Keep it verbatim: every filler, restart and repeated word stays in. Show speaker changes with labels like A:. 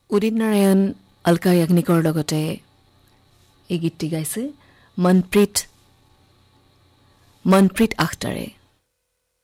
A: উদিত নাৰায়ণ অলকা য়াগনিকৰ লগতে এই গীতটি গাইছে মনপ্ৰীত মনপ্ৰীত আখতাৰে।